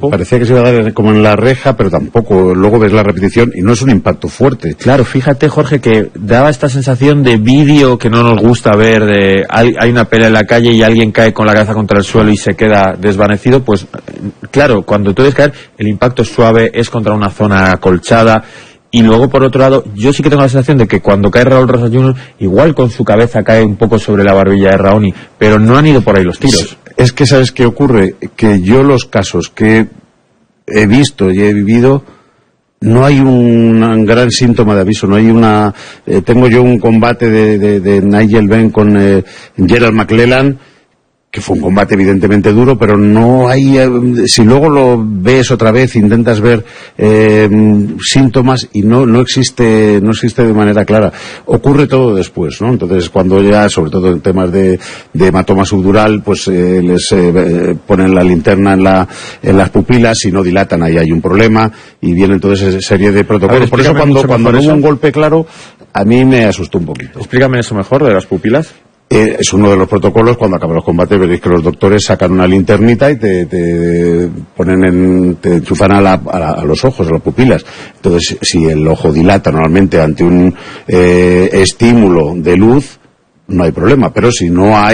cuerpo. Parecía que se iba a dar como en la reja, pero tampoco. Luego ves la repetición y no es un impacto fuerte. Claro, fíjate, Jorge, que daba esta sensación de vídeo que no nos gusta ver, de hay una pelea en la calle y alguien cae con la cabeza contra el suelo y se queda desvanecido. Pues claro, cuando tú ves caer, el impacto es suave, es contra una zona acolchada. Y luego, por otro lado, yo sí que tengo la sensación de que cuando cae Raúl Rosas Jr., igual con su cabeza cae un poco sobre la barbilla de Raoni, pero no han ido por ahí los tiros. Es que, ¿sabes qué ocurre? Que yo los casos que he visto y he vivido, no hay un gran síntoma de aviso, no hay una... tengo yo un combate de Nigel Benn con Gerald McClellan, que fue un combate evidentemente duro, pero no hay... si luego lo ves otra vez, intentas ver síntomas y no existe de manera clara. Ocurre todo después, ¿no? Entonces, cuando ya, sobre todo en temas de hematoma subdural, pues les ponen la linterna en las pupilas, si no dilatan ahí hay un problema y viene entonces esa serie de protocolos. Por eso cuando no hubo un golpe claro, a mí me asustó un poquito. Explícame eso mejor, de las pupilas. Es uno de los protocolos. Cuando acaban los combates veréis que los doctores sacan una linternita y te ponen te enchufan a los ojos, a las pupilas. Entonces, si el ojo dilata normalmente ante un estímulo de luz, no hay problema. Pero si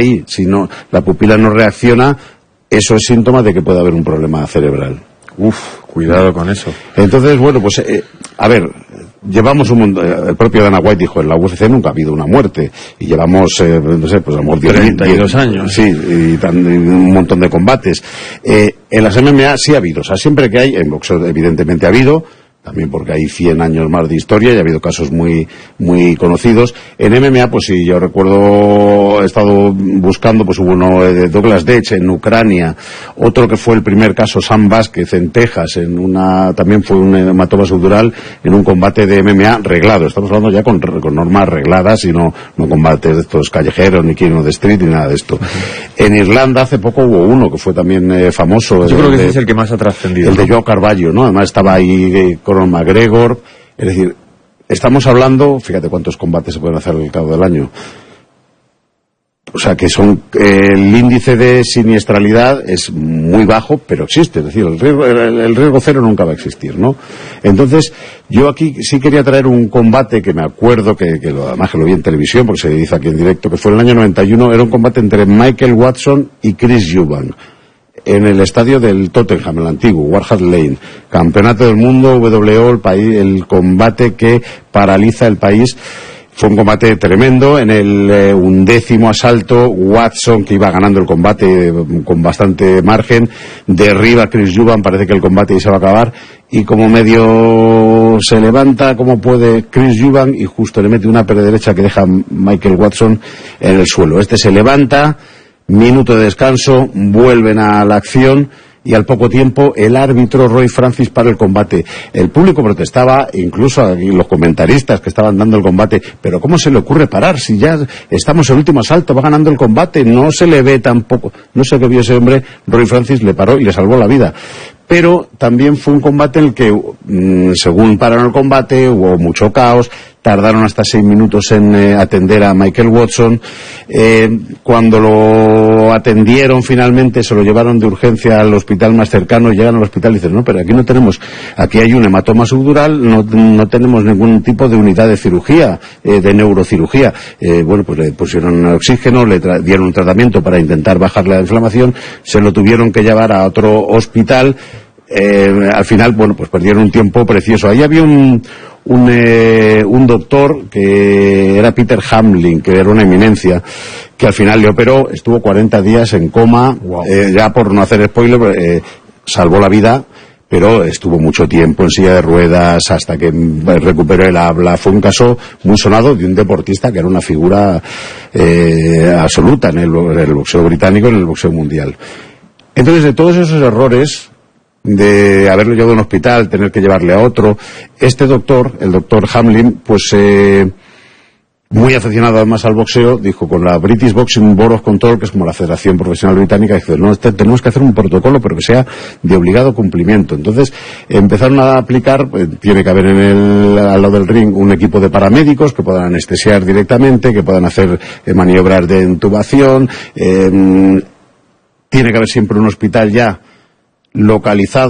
la pupila no reacciona, eso es síntoma de que puede haber un problema cerebral. Cuidado con eso. Entonces, bueno, pues a ver, llevamos el propio Dana White dijo, en la UFC nunca ha habido una muerte, y llevamos, no sé, pues a lo mejor 32 años. Sí, y un montón de combates. En las MMA sí ha habido, o sea, siempre que hay, en boxeo evidentemente ha habido, también porque hay 100 años más de historia y ha habido casos muy muy conocidos. En MMA, pues sí, yo recuerdo, he estado buscando, pues hubo uno de Douglas Deitch en Ucrania, otro que fue el primer caso, Sam Vázquez en Texas, también fue un hematoma subdural en un combate de MMA reglado. Estamos hablando ya con normas regladas y no combates de estos callejeros, ni King of the Street, ni nada de esto. En Irlanda hace poco hubo uno que fue también famoso. Yo creo que ese es el que más ha trascendido. El de Joe Carvalho, ¿no? Además estaba ahí Conor McGregor. Es decir, estamos hablando, fíjate cuántos combates se pueden hacer al cabo del año. O sea, que el índice de siniestralidad es muy bajo, pero existe. Es decir, el riesgo cero nunca va a existir, ¿no? Entonces, yo aquí sí quería traer un combate que me acuerdo, además que lo vi en televisión, porque se hizo aquí en directo, que fue en el año 91, era un combate entre Michael Watson y Chris Eubank, en el estadio del Tottenham, el antiguo, White Hart Lane. Campeonato del mundo, WO, el combate que paraliza el país. Fue un combate tremendo. En el 11º asalto, Watson, que iba ganando el combate con bastante margen, derriba a Chris Eubank, parece que el combate ya se va a acabar, y como medio se levanta como puede Chris Eubank y justo le mete una pierna derecha que deja a Michael Watson en el suelo. Este se levanta, minuto de descanso, vuelven a la acción y al poco tiempo el árbitro Roy Francis para el combate. El público protestaba, incluso los comentaristas que estaban dando el combate, pero ¿cómo se le ocurre parar? Si ya estamos en el último asalto, va ganando el combate, no se le ve tampoco. No sé qué vio ese hombre, Roy Francis le paró y le salvó la vida. Pero también fue un combate en el que, según pararon el combate, hubo mucho caos, tardaron hasta 6 minutos en atender a Michael Watson. Cuando lo atendieron finalmente, se lo llevaron de urgencia al hospital más cercano, llegan al hospital y dicen, no, pero aquí hay un hematoma subdural, no tenemos ningún tipo de unidad de cirugía, de neurocirugía. Bueno, pues le pusieron oxígeno, le dieron un tratamiento para intentar bajar la inflamación, se lo tuvieron que llevar a otro hospital. Al final, bueno, pues perdieron un tiempo precioso. Ahí había un doctor que era Peter Hamlin, que era una eminencia, que al final le operó, estuvo 40 días en coma. Wow. Ya por no hacer spoiler, salvó la vida, pero estuvo mucho tiempo en silla de ruedas hasta que recuperó el habla. Fue un caso muy sonado de un deportista que era una figura absoluta en el boxeo británico, en el boxeo mundial. Entonces, de todos esos errores, de haberlo llevado a un hospital, tener que llevarle a otro, este doctor, el doctor Hamlin, pues muy aficionado además al boxeo, dijo con la British Boxing Board of Control, que es como la Federación Profesional Británica, dijo, no, tenemos que hacer un protocolo, pero que sea de obligado cumplimiento. Entonces empezaron a aplicar, tiene que haber al lado del ring un equipo de paramédicos que puedan anestesiar directamente, que puedan hacer maniobras de intubación, tiene que haber siempre un hospital ya localizado